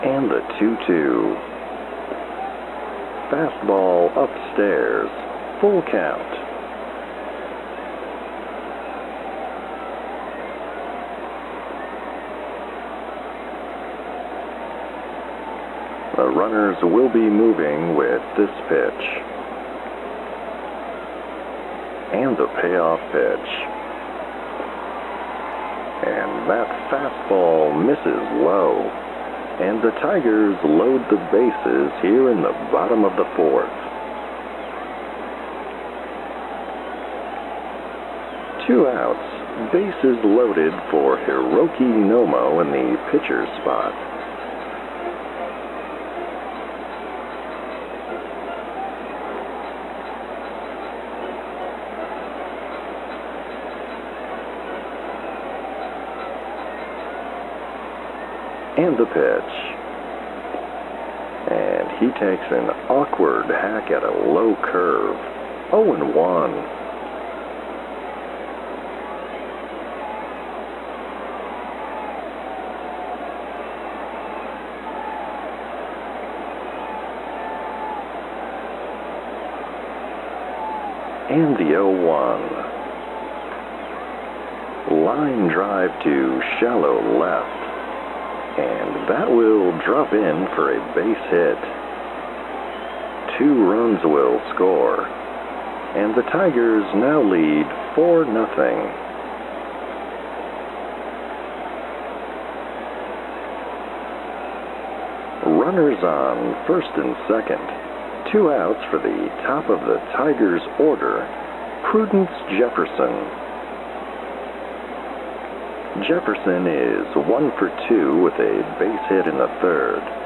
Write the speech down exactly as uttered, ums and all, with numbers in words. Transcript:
And the two two. Fastball upstairs. Full count. The runners will be moving with this pitch. And the payoff pitch. And that fastball misses low. And the Tigers load the bases here in the bottom of the fourth. Two outs, bases loaded for Hiroki Nomo in the pitcher's spot. And the pitch. And he takes an awkward hack at a low curve. oh and one. And the oh one. Line drive to shallow left. And that will drop in for a base hit. Two runs will score. And the Tigers now lead four nothing. Runners on first and second. Two outs for the top of the Tigers order, Prudence Jefferson. Jefferson is one for two with a base hit in the third.